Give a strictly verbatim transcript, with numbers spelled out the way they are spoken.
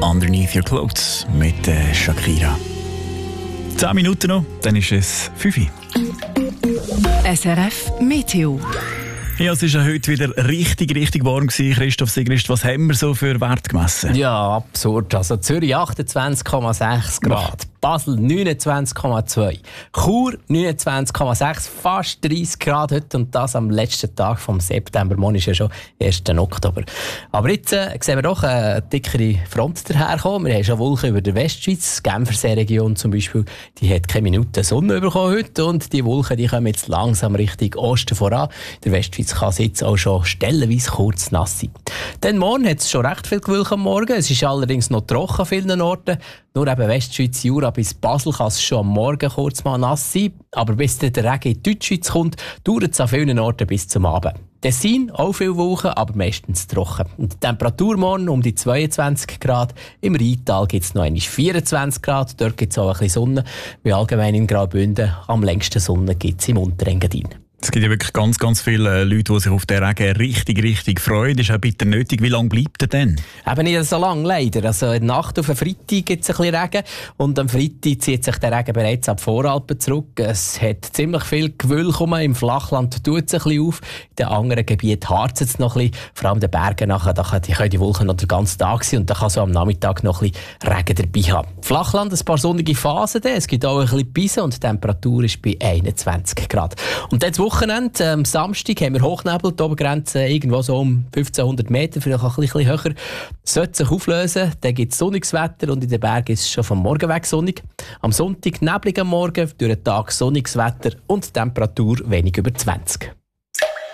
«Underneath Your Clothes» mit äh, Shakira. Zehn Minuten noch, dann ist es fünf Uhr. S R F Meteo. Ja, es war ja heute wieder richtig, richtig warm gewesen. Christoph Sigrist, was haben wir so für Werte gemessen? Ja, absurd. Also Zürich achtundzwanzig Komma sechs Grad, Basel neunundzwanzig Komma zwei, Chur neunundzwanzig Komma sechs, fast dreißig Grad heute und das am letzten Tag vom September. Morgen ist ja schon erster Oktober. Aber jetzt äh, sehen wir doch eine dickere Front daherkommen. Wir haben schon Wolken über der Westschweiz, die Genfersee-Region zum Beispiel, die hat keine Minute Sonne bekommen heute und die Wolken die kommen jetzt langsam Richtung Osten voran. Der Westschweiz kann es jetzt auch schon stellenweise kurz nass sein. Dann morgen hat es schon recht viel Gewölk am Morgen. Es ist allerdings noch trocken an vielen Orten. Nur eben Westschweiz, Jura bis Basel kann es schon am Morgen kurz mal nass sein. Aber bis dann der Regen in die Deutschschweiz kommt, dauert es an vielen Orten bis zum Abend. Tessin, auch viele Wolken, aber meistens trocken. Und die Temperatur morgen um die zweiundzwanzig Grad. Im Rheintal gibt es noch einmal vierundzwanzig Grad. Dort gibt es auch ein bisschen Sonne. Wie allgemein in Graubünden am längsten Sonne gibt es im Unterengadin. Es gibt ja wirklich ganz, ganz viele Leute, die sich auf den Regen richtig, richtig freuen. Das ist auch bitter nötig. Wie lange bleibt er denn? Eben nicht so lange, leider. Also in der Nacht auf den Freitag gibt es ein bisschen Regen und am Freitag zieht sich der Regen bereits ab Voralpen zurück. Es hat ziemlich viel Gewölk rum. Im Flachland tut es ein bisschen auf. In den anderen Gebieten harzt es noch ein bisschen. Vor allem in den Bergen nachher, da können die Wolken noch den ganzen Tag sein und da kann so am Nachmittag noch ein bisschen Regen dabei haben. Flachland ein paar sonnige Phasen. Es gibt auch ein bisschen Bisen und die Temperatur ist bei einundzwanzig Grad. Und jetzt Wochenende, am Samstag haben wir Hochnebel, die Obergrenze irgendwo so um fünfzehnhundert Meter, vielleicht auch ein bisschen höher. Sollte sich auflösen, dann gibt es sonniges Wetter und in den Bergen ist es schon vom Morgen weg sonnig. Am Sonntag neblig am Morgen, durch den Tag sonniges Wetter und die Temperatur wenig über zwanzig.